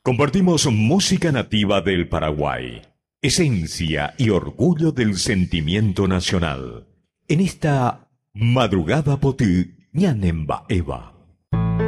Compartimos música nativa del Paraguay, esencia y orgullo del sentimiento nacional. En esta madrugada potí, ñanemba Eva.